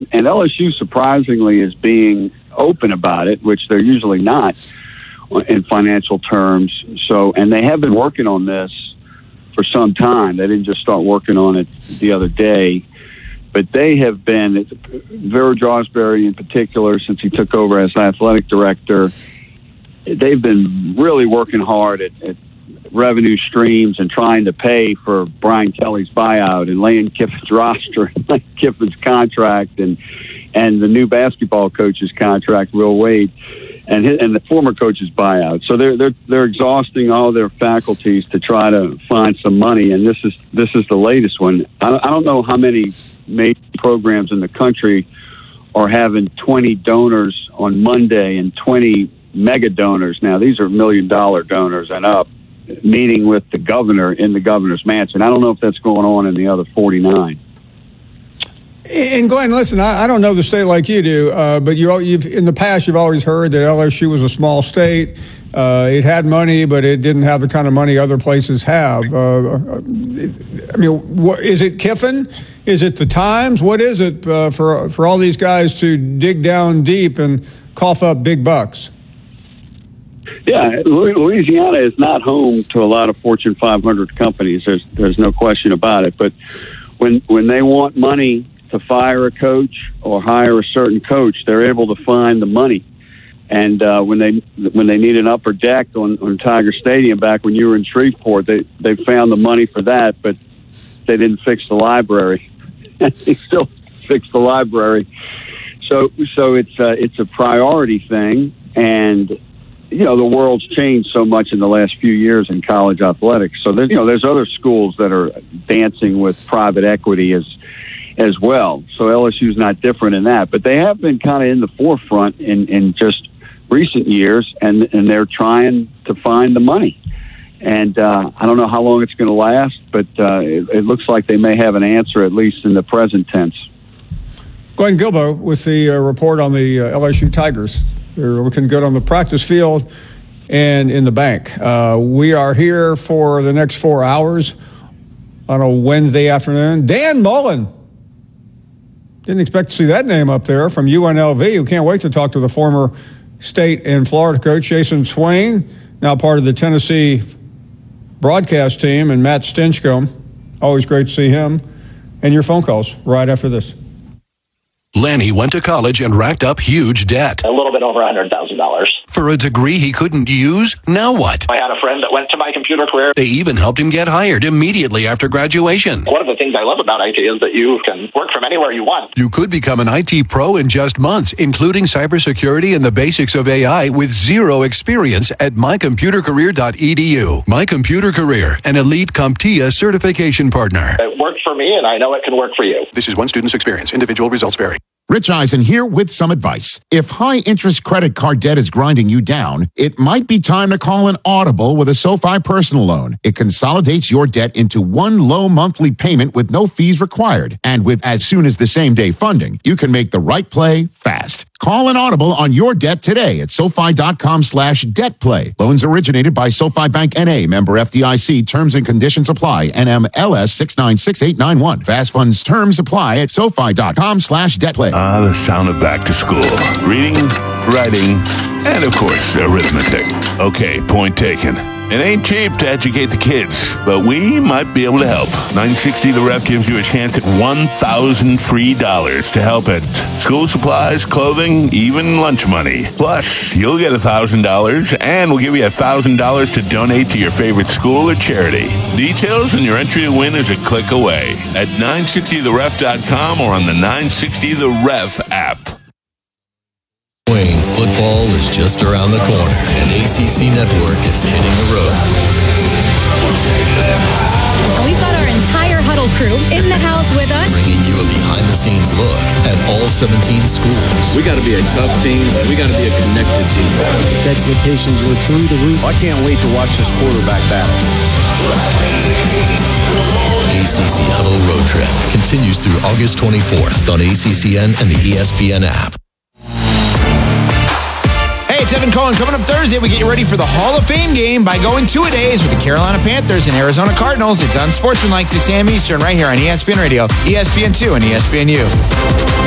and LSU surprisingly is being open about it, which they're usually not in financial terms. So, and they have been working on this for some time. They didn't just start working on it the other day, but they have been, Vera Jawsbury in particular, since he took over as athletic director, they've been really working hard at revenue streams and trying to pay for Brian Kelly's buyout and Lane Kiffin's roster and Lane Kiffin's contract and the new basketball coach's contract, Will Wade, and the former coach's buyout. So they're exhausting all their faculties to try to find some money, and this is the latest one. I don't know how many major programs in the country are having 20 donors on Monday and 20 mega donors. Now, these are $1 million donors and up, meeting with the governor in the governor's mansion. I don't know if that's going on in the other 49. And Glenn, listen, I don't know the state like you do, but you've in the past you've always heard that LSU was a small state. It had money, but it didn't have the kind of money other places have. I mean, is it Kiffin? Is it the Times? What is it for all these guys to dig down deep and cough up big bucks? Yeah, Louisiana is not home to a lot of Fortune 500 companies. There's no question about it. But when they want money to fire a coach or hire a certain coach, they're able to find the money. And when they need an upper deck on Tiger Stadium back when you were in Shreveport, they found the money for that, but they didn't fix the library. They still fixed the library. So it's a priority thing, and you know, the world's changed so much in the last few years in college athletics. So there's other schools that are dancing with private equity as well. So LSU's not different in that, but they have been kind of in the forefront in just recent years, and they're trying to find the money. And I don't know how long it's going to last, but it looks like they may have an answer, at least in the present tense. Glenn Guilbeau with the report on the LSU Tigers. They're looking good on the practice field and in the bank. We are here for the next 4 hours on a Wednesday afternoon. Dan Mullen. Didn't expect to see that name up there from UNLV. We can't wait to talk to the former State and Florida coach, Jason Swain, now part of the Tennessee broadcast team, and Matt Stinchcomb. Always great to see him. And your phone calls right after this. Lanny went to college and racked up huge debt. A little bit over $100,000. For a degree he couldn't use? Now what? I had a friend that went to My Computer Career. They even helped him get hired immediately after graduation. One of the things I love about IT is that you can work from anywhere you want. You could become an IT pro in just months, including cybersecurity and the basics of AI with zero experience at mycomputercareer.edu. My Computer Career, an elite CompTIA certification partner. It worked for me, and I know it can work for you. This is one student's experience. Individual results vary. Rich Eisen here with some advice. If high-interest credit card debt is grinding you down, it might be time to call an Audible with a SoFi personal loan. It consolidates your debt into one low monthly payment with no fees required. And with as soon as the same-day funding, you can make the right play fast. Call an Audible on your debt today at SoFi.com/debtplay. Loans originated by SoFi Bank N.A., member FDIC. Terms and conditions apply. NMLS 696891. Fast funds terms apply at SoFi.com/debtplay. The sound of back to school. Reading, writing, and of course, arithmetic. Okay, point taken. It ain't cheap to educate the kids, but we might be able to help. 960 The Ref gives you a chance at $1,000 free to help at school supplies, clothing, even lunch money. Plus, you'll get $1,000, and we'll give you $1,000 to donate to your favorite school or charity. Details and your entry to win is a click away at 960theref.com or on the 960 The Ref app. Football is just around the corner, and ACC Network is hitting the road. We've got our entire Huddle crew in the house with us, bringing you a behind-the-scenes look at all 17 schools. We got to be a tough team. We got to be a connected team. The expectations were through the roof. I can't wait to watch this quarterback battle. ACC Huddle Road Trip continues through August 24th on ACCN and the ESPN app. Hey, it's Evan Cohen. Coming up Thursday, we get you ready for the Hall of Fame game by going two-a-days with the Carolina Panthers and Arizona Cardinals. It's on Sportsmanlike 6 a.m. Eastern right here on ESPN Radio, ESPN2, and ESPNU.